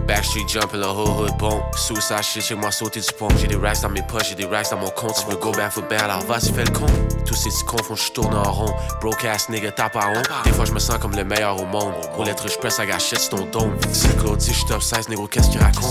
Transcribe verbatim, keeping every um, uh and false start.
Backstreet jumping, le hood hood bon. Suicide shit, chez moi sauter du pont. J'ai des racks dans mes poches, j'ai des racks dans mon compte. Tu veux go back for bad, alors vas-y fais le con. Tous ces petits cons font je tourne en rond. Broke ass nigga tape à honte. Des fois je me sens comme le meilleur au monde. Pour l'être je presse à gâchette sur ton dôme. Si Claude dit je top seize, négro qu'est-ce qu'il raconte?